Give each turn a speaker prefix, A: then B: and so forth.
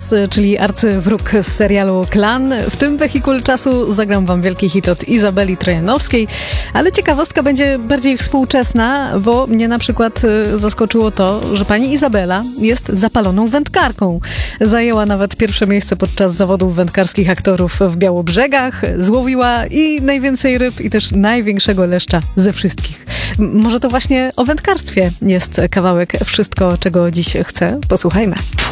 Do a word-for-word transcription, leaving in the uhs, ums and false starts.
A: Boss, czyli arcywróg z serialu Klan. W tym wehikule czasu zagram wam wielki hit od Izabeli Trojanowskiej, ale ciekawostka będzie bardziej współczesna, bo mnie na przykład zaskoczyło to, że pani Izabela jest zapaloną wędkarką. Zajęła nawet pierwsze miejsce podczas zawodów wędkarskich aktorów w Białobrzegach, złowiła i najwięcej ryb i też największego leszcza ze wszystkich. M- może to właśnie o wędkarstwie jest kawałek Wszystko, czego dziś chcę. Posłuchajmy.